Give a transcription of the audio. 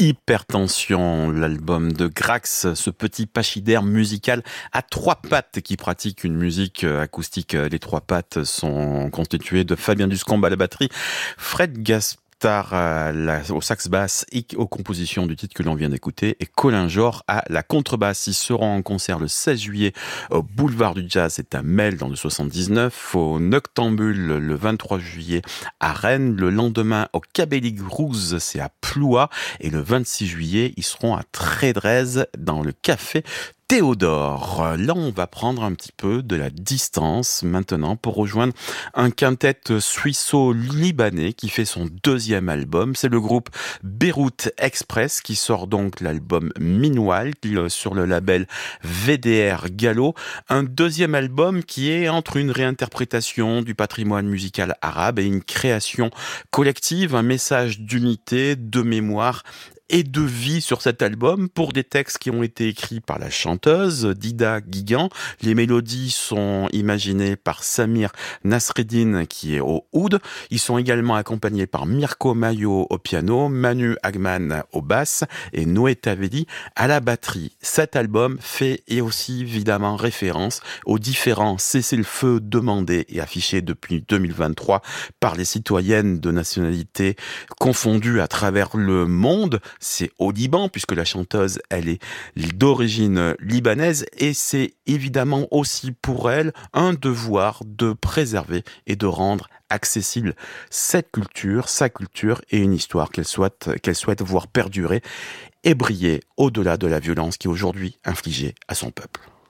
Hypertension, l'album de Grax, ce petit pachyderme musical à trois pattes qui pratique une musique acoustique. Les trois pattes sont constituées de Fabien Duscombe à la batterie, Fred Gaspard au sax basse et aux compositions du titre que l'on vient d'écouter, et Colin Jor à la contrebasse. Ils seront en concert le 16 juillet au Boulevard du Jazz, c'est à Melle dans le 79, au Noctambule le 23 juillet à Rennes, le lendemain au Cabelli Grouse, c'est à Ploie, et le 26 juillet, ils seront à Trédrez dans le café Théodore. Là, on va prendre un petit peu de la distance maintenant pour rejoindre un quintet suisseau-libanais qui fait son deuxième album. C'est le groupe Beyrouth Express qui sort donc l'album Minwal sur le label VDR Gallo. Un deuxième album qui est entre une réinterprétation du patrimoine musical arabe et une création collective, un message d'unité, de mémoire et de vie sur cet album, pour des textes qui ont été écrits par la chanteuse Dida Guigan. Les mélodies sont imaginées par Samir Nasreddine qui est au oud. Ils sont également accompagnés par Mirko Mayo au piano, Manu Agman au basse et Noé Tavelli à la batterie. Cet album fait et aussi évidemment référence aux différents cessez-le-feu demandés et affichés depuis 2023 par les citoyennes de nationalités confondues à travers le monde. C'est au Liban, puisque la chanteuse, elle est d'origine libanaise, et c'est évidemment aussi pour elle un devoir de préserver et de rendre accessible cette culture, sa culture et une histoire qu'elle souhaite voir perdurer et briller au-delà de la violence qui est aujourd'hui infligée à son peuple.